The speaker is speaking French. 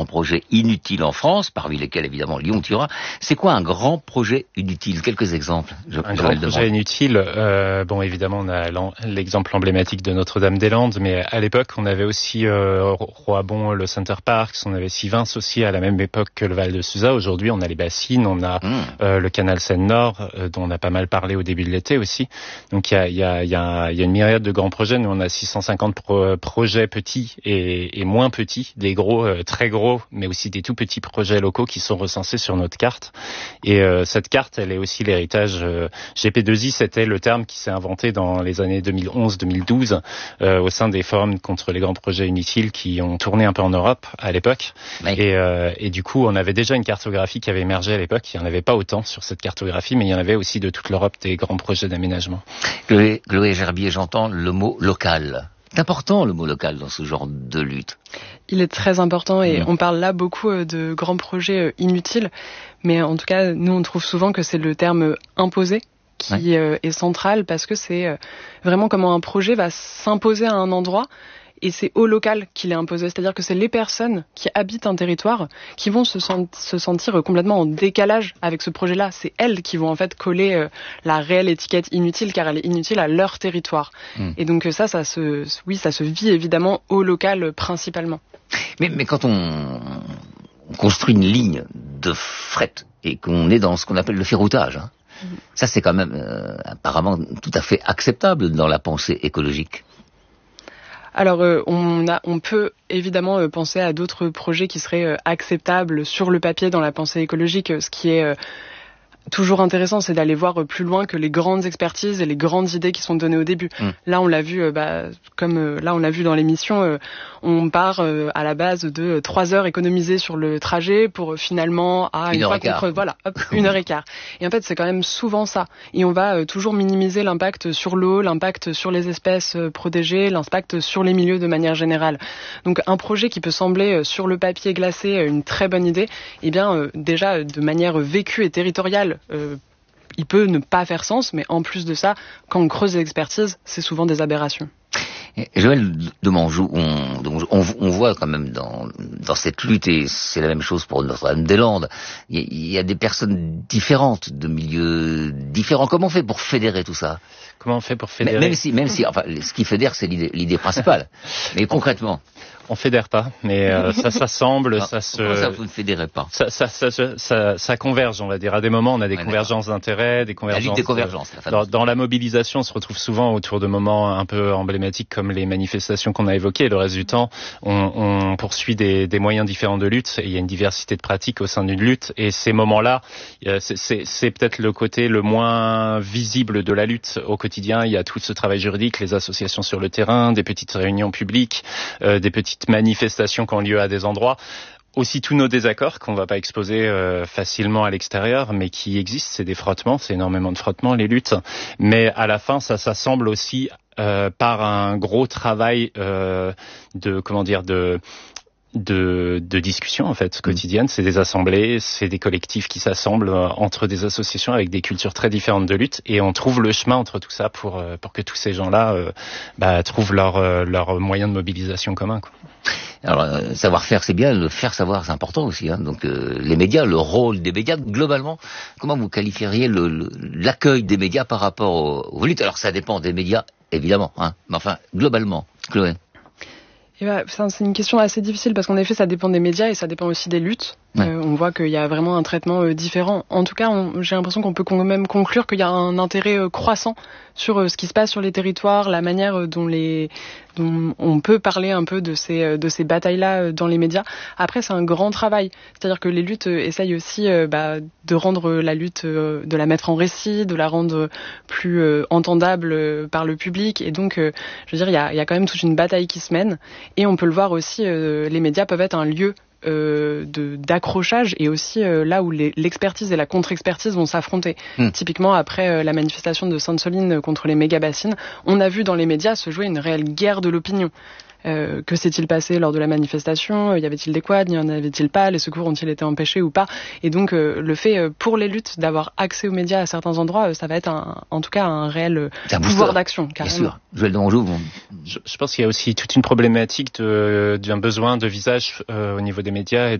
projets inutiles en France, parmi lesquels évidemment Lyon-Turin. C'est quoi un grand projet inutile? Quelques exemples. Un grand projet inutile, évidemment on a l'exemple emblématique de Notre-Dame-des-Landes, mais à l'époque on avait aussi Roabon, le Center Parks, on avait Sivins aussi à la même époque que le Val de Suza. Aujourd'hui on a les bassines, on a le canal Seine-Nord, dont on a pas mal parlé au début de l'été aussi. Donc il y a une myriade de grands projets. Nous on a 650 projets petits et moins petits, des gros, très gros, mais aussi des tout petits projets locaux qui sont recensés sur notre carte. Et cette carte, elle est aussi l'héritage GP2I, c'était le terme qui s'est inventé dans les années 2011-2012 au sein des forums contre les grands projets inutiles qui ont tourné un peu en Europe à l'époque. Oui. Et du coup, on avait déjà une cartographie qui avait émergé à l'époque. Il n'y en avait pas autant sur cette cartographie, mais il y en avait aussi de toute l'Europe des grands projets d'aménagement. Chloé Gerbier, j'entends le mot local. C'est important le mot local dans ce genre de lutte. Il est très important et on parle là beaucoup de grands projets inutiles, mais en tout cas, nous on trouve souvent que c'est le terme imposé qui est central parce que c'est vraiment comment un projet va s'imposer à un endroit. Et c'est au local qu'il est imposé, c'est-à-dire que c'est les personnes qui habitent un territoire qui vont se sentir complètement en décalage avec ce projet-là. C'est elles qui vont en fait coller la réelle étiquette inutile, car elle est inutile à leur territoire. Et donc ça se vit évidemment au local principalement. Mais quand on construit une ligne de fret et qu'on est dans ce qu'on appelle le ferroutage, ça c'est quand même apparemment tout à fait acceptable dans la pensée écologique. Alors, on peut évidemment penser à d'autres projets qui seraient acceptables sur le papier dans la pensée écologique. Ce qui est toujours intéressant, c'est d'aller voir plus loin que les grandes expertises et les grandes idées qui sont données au début. Là, on l'a vu, on l'a vu dans l'émission, on part à la base de 3 heures économisées sur le trajet pour finalement à une heure et quart. Voilà, hop, 1 heure et quart. Et en fait, c'est quand même souvent ça. Et on va toujours minimiser l'impact sur l'eau, l'impact sur les espèces protégées, l'impact sur les milieux de manière générale. Donc, un projet qui peut sembler sur le papier glacé une très bonne idée, eh bien, déjà de manière vécue et territoriale, il peut ne pas faire sens, mais en plus de ça, quand on creuse les expertises, c'est souvent des aberrations. Et Joël Demangeau, on voit quand même dans cette lutte, et c'est la même chose pour Notre-Dame-des-Landes, il y a des personnes différentes, de milieux différents. Comment on fait pour fédérer tout ça? Comment on fait pour fédérer? Même si, enfin, ce qui fédère, c'est l'idée principale. Mais concrètement. On fédère pas, mais ça s'assemble, Comment ça, vous ne fédérez pas? Ça converge, on va dire. À des moments, on a des convergences d'intérêts, des convergences. La lutte des convergences. Dans la mobilisation, on se retrouve souvent autour de moments un peu emblématiques comme les manifestations qu'on a évoquées. Le reste du temps, on poursuit des moyens différents de lutte. Et il y a une diversité de pratiques au sein d'une lutte. Et ces moments-là, c'est peut-être le côté le moins visible de la lutte au quotidien. Il y a tout ce travail juridique, les associations sur le terrain, des petites réunions publiques, des petites manifestations qui ont lieu à des endroits. Aussi tous nos désaccords qu'on va pas exposer facilement à l'extérieur, mais qui existent, c'est des frottements, c'est énormément de frottements, les luttes. Mais à la fin, ça s'assemble aussi par un gros travail de discussion en fait quotidienne. C'est des assemblées, c'est des collectifs qui s'assemblent entre des associations avec des cultures très différentes de lutte, et on trouve le chemin entre tout ça pour que tous ces gens-là trouvent leur moyen de mobilisation commun, quoi. Alors, savoir-faire, c'est bien, le faire savoir, c'est important aussi. Donc, les médias, le rôle des médias, globalement, comment vous qualifieriez l'accueil des médias par rapport aux luttes? Alors, ça dépend des médias, évidemment, mais enfin, globalement, Chloé. C'est une question assez difficile parce qu'en effet, ça dépend des médias et ça dépend aussi des luttes. On voit qu'il y a vraiment un traitement différent. En tout cas, j'ai l'impression qu'on peut quand même conclure qu'il y a un intérêt croissant sur ce qui se passe sur les territoires, la manière dont on peut parler un peu de ces batailles-là dans les médias. Après, c'est un grand travail. C'est-à-dire que les luttes essayent aussi de rendre la lutte, de la mettre en récit, de la rendre plus entendable par le public. Et donc, je veux dire, il y a quand même toute une bataille qui se mène. Et on peut le voir aussi, les médias peuvent être un lieu d'accrochage et aussi là où l'expertise et la contre-expertise vont s'affronter. Typiquement après la manifestation de Sainte-Soline contre les méga-bassines, on a vu dans les médias se jouer une réelle guerre de l'opinion. Que s'est-il passé lors de la manifestation? Y avait-il des quads? N'y en avait-il pas? Les secours ont-ils été empêchés ou pas? Et donc le fait pour les luttes d'avoir accès aux médias à certains endroits, ça va être en tout cas un réel pouvoir d'action. Bien sûr. Joël Demangeau, je pense qu'il y a aussi toute une problématique d'un besoin de visage au niveau des médias.